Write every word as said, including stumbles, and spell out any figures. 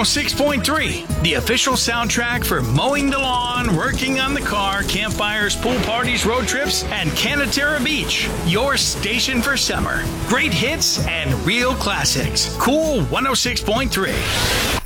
oh six point three, the official soundtrack for mowing the lawn, working on the car, campfires, pool parties, road trips, and Canaterra Beach. Your station for summer. Great hits and real classics. Cool one oh six point three.